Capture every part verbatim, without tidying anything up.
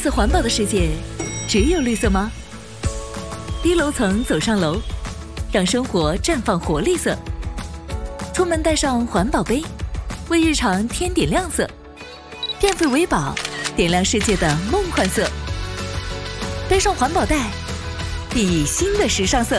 色环保的世界，只有绿色吗？低楼层走上楼，让生活绽放活力色。出门带上环保杯，为日常添点亮色。变废为宝，点亮世界的梦幻色。背上环保袋，熠熠新的时尚色。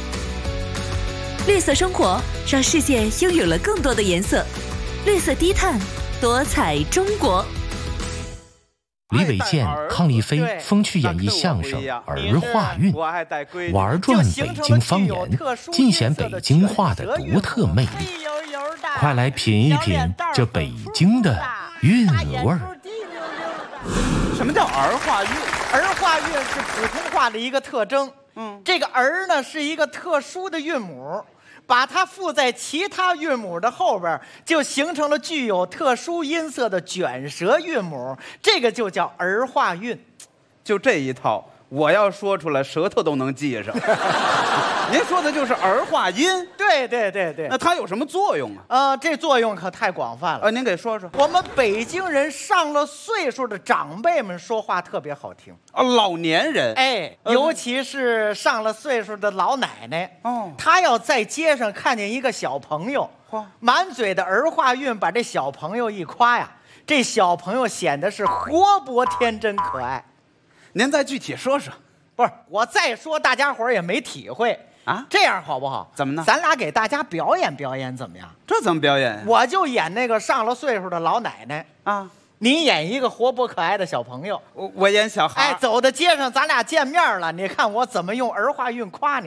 绿色生活，让世界拥有了更多的颜色。绿色低碳，多彩中国。 李伟健、康丽飞风趣演绎相声《儿化韵》，玩转北京方言，尽显北京话的独特魅力。快来品一品这北京的韵味儿。 什么叫儿化韵？ 儿化韵是普通话的一个特征。嗯，这个儿呢是一个特殊的韵母，把它附在其他韵母的后边，就形成了具有特殊音色的卷舌韵母，这个就叫儿化韵。 就这一套，我要说出来，舌头都能记上。您说的就是儿化音？ 对对对对。 那它有什么作用啊？ 呃，这作用可太广泛了。 呃，您给说说。 我们北京人上了岁数的长辈们说话特别好听。 啊，老年人。 哎，呃、尤其是上了岁数的老奶奶。哦。她要在街上看见一个小朋友，满嘴的儿化韵，把这小朋友一夸呀，这小朋友显得是活泼天真可爱。 您再具体说说。 不是，我再说大家伙儿也没体会。啊，这样好不好？ 怎么呢？ 咱俩给大家表演表演，怎么样？ 这怎么表演呀？ 我就演那个上了岁数的老奶奶啊，你演一个活泼可爱的小朋友， 我我演小孩。 哎，走到街上，咱俩见面了，你看我怎么用儿化韵夸你。